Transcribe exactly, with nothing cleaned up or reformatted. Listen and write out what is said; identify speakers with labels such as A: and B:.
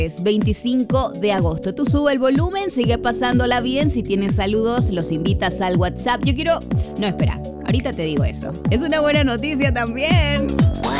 A: Es veinticinco de agosto. Tú sube el volumen, sigue pasándola bien. Si tienes saludos, los invitas al WhatsApp. Yo quiero... No, espera. Ahorita te digo eso. Es una buena noticia también.